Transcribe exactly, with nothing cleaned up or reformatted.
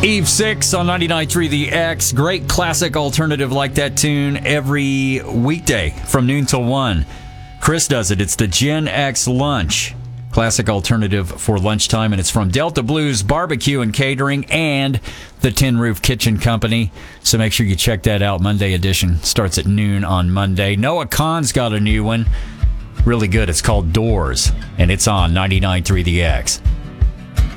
Eve six on ninety-nine point three The X. Great classic alternative like that tune every weekday from noon till one. Chris does it. It's the Gen X Lunch. Classic alternative for lunchtime, and it's from Delta Blues Barbecue and Catering and the Tin Roof Kitchen Company. So make sure you check that out. Monday edition starts at noon on Monday. Noah Kahan's got a new one. Really good. It's called Doors, and it's on ninety-nine point three The X.